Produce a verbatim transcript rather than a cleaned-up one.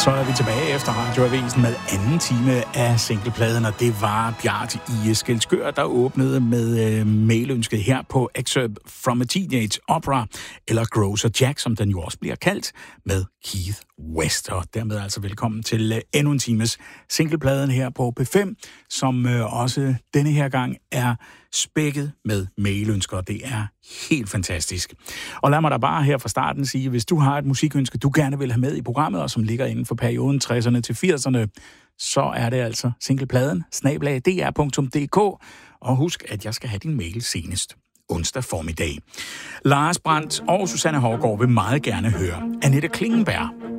Så er vi tilbage efter Radioavisen med anden time af singlepladen, og det var Bjart i Skælskør, der åbnede med øh, mailønsket her på Excerpt from a Teenage Opera, eller Grocer Jack, som den jo også bliver kaldt, med Keith West. Og dermed altså velkommen til øh, endnu en times singlepladen her på P fem, som øh, også denne her gang er spækket med mailønsker. Det er helt fantastisk. Og lad mig da bare her fra starten sige, hvis du har et musikønske, du gerne vil have med i programmet, og som ligger inden for perioden tresserne til firserne, så er det altså singlepladen, snabel-a d r punktum d k. Og husk, at jeg skal have din mail senest onsdag formiddag. Lars Brandt og Susanne Hougaard vil meget gerne høre Annette Klingenberg